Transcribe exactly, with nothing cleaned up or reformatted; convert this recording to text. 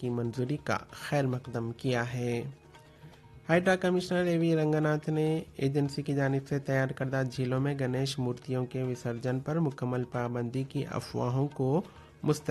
की मंजूरी का खैर मकदम किया है। Hydra commissioner A V Ranganath ने एजेंसी की जानिब से तैयार करदा झीलों में गणेश मूर्तियों के विसर्जन पर मुकम्मल पाबंदी की अफवाहों को मुस्तरद